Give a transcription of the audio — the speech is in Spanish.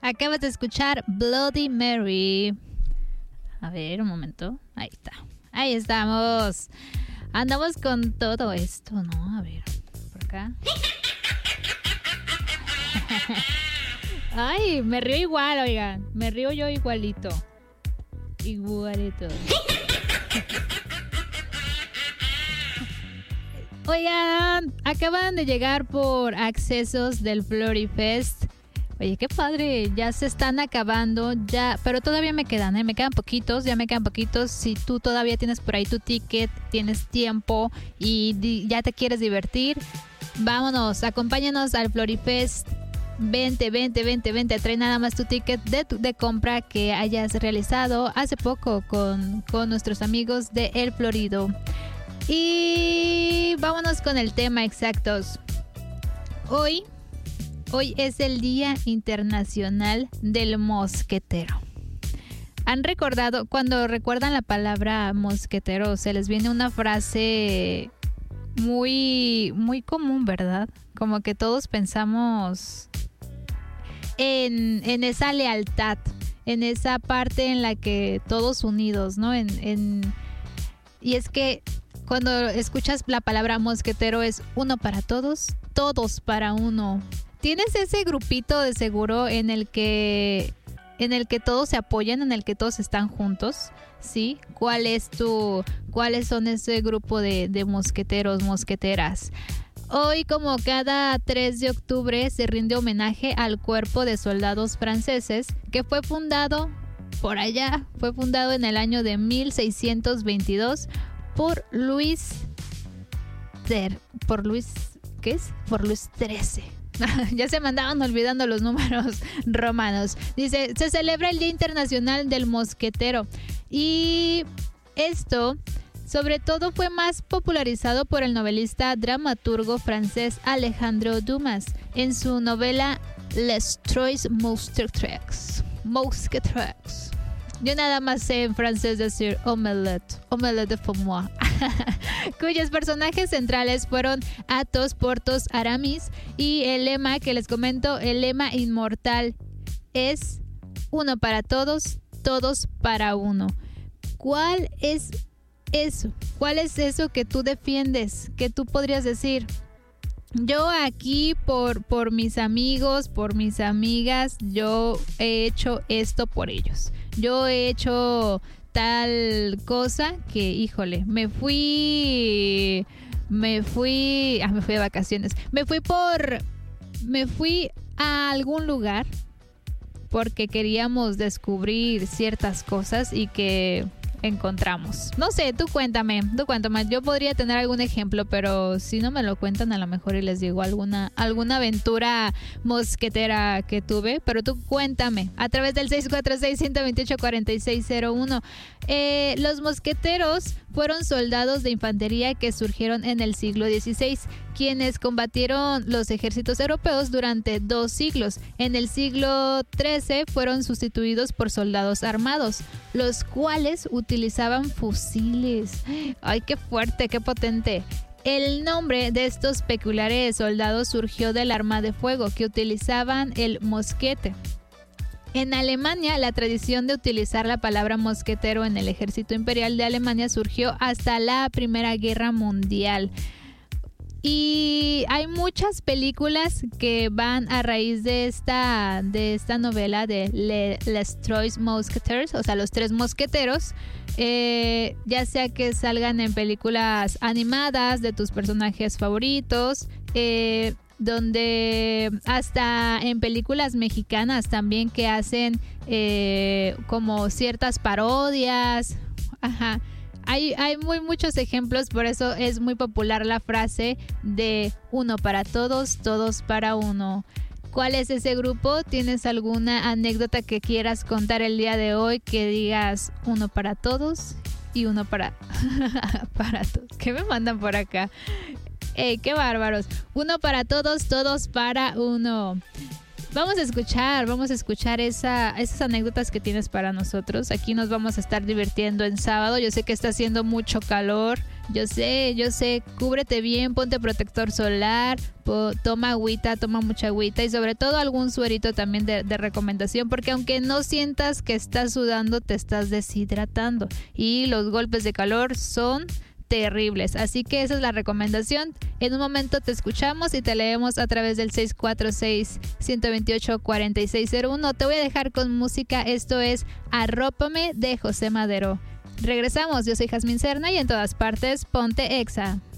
Acabas de escuchar Bloody Mary. A ver, un momento. Ahí está. Ahí estamos. Andamos con todo esto, ¿no? A ver, por acá. Ay, me río igual, oigan. Me río yo igualito. Igualito. Oigan, acaban de llegar por accesos del Florifest. Oye, qué padre, ya se están acabando, ya, pero todavía me quedan, me quedan poquitos, ya me quedan poquitos. Si tú todavía tienes por ahí tu ticket, tienes tiempo y ya te quieres divertir, vámonos, acompáñanos al Florifest. Vente, trae nada más tu ticket de compra que hayas realizado hace poco con nuestros amigos de El Florido. Y vámonos con el tema exactos. Hoy es el Día Internacional del Mosquetero. ¿Han recordado, cuando recuerdan la palabra mosquetero, se les viene una frase muy, muy común, ¿verdad? Como que todos pensamos en esa lealtad, en esa parte en la que todos unidos, ¿no? Y es que cuando escuchas la palabra mosquetero es uno para todos, todos para uno. ¿Tienes ese grupito de seguro en el que todos se apoyan, en el que todos están juntos? ¿Sí? ¿Cuáles son ese grupo de mosqueteros, mosqueteras? Hoy, como cada 3 de octubre, se rinde homenaje al cuerpo de soldados franceses que fue fundado en el año de 1622 por Luis XIII. Ya se me andaban olvidando los números romanos. Dice, se celebra el Día Internacional del Mosquetero. Y esto, sobre todo, fue más popularizado por el novelista dramaturgo francés Alejandro Dumas en su novela Les Trois Mousquetaires. Yo nada más sé en francés decir omelette de moi. Cuyos personajes centrales fueron Athos, Porthos, Aramis, y el lema que les comento, el lema inmortal es uno para todos, todos para uno. ¿Cuál es eso? ¿Cuál es eso que tú defiendes? Que tú podrías decir, yo aquí por mis amigos, por mis amigas, yo he hecho esto por ellos. Yo he hecho tal cosa que, híjole, me fui de vacaciones. Me fui a algún lugar porque queríamos descubrir ciertas cosas y que encontramos. No sé, tú cuéntame. Yo podría tener algún ejemplo, pero si no me lo cuentan, a lo mejor y les digo alguna aventura mosquetera que tuve, pero tú cuéntame a través del 646-128-4601. Los mosqueteros fueron soldados de infantería que surgieron en el siglo XVI, quienes combatieron los ejércitos europeos durante 2 siglos. En el siglo XIII fueron sustituidos por soldados armados, los cuales utilizaban fusiles. ¡Ay, qué fuerte, qué potente! El nombre de estos peculiares soldados surgió del arma de fuego que utilizaban, el mosquete. En Alemania, la tradición de utilizar la palabra mosquetero en el ejército imperial de Alemania surgió hasta la Primera Guerra Mundial. Y hay muchas películas que van a raíz de esta novela de Les Trois Mousquetaires, o sea, los 3 mosqueteros, ya sea que salgan en películas animadas de tus personajes favoritos, donde hasta en películas mexicanas también que hacen como ciertas parodias. Ajá. Hay muchos ejemplos, por eso es muy popular la frase de uno para todos, todos para uno. ¿Cuál es ese grupo? ¿Tienes alguna anécdota que quieras contar el día de hoy que digas uno para todos y uno para todos? ¿Qué me mandan por acá? ¡Qué bárbaros! Uno para todos, todos para uno. vamos a escuchar esas anécdotas que tienes para nosotros. Aquí nos vamos a estar divirtiendo en sábado. Yo sé que está haciendo mucho calor. Yo sé, cúbrete bien, ponte protector solar, toma agüita, toma mucha agüita y sobre todo algún suerito también de recomendación, porque aunque no sientas que estás sudando, te estás deshidratando y los golpes de calor son terribles, así que esa es la recomendación. En un momento te escuchamos y te leemos a través del 646-128-4601. Te voy a dejar con música, esto es Arrópame de José Madero. Regresamos, yo soy Jazmín Serna y en todas partes ponte Exa.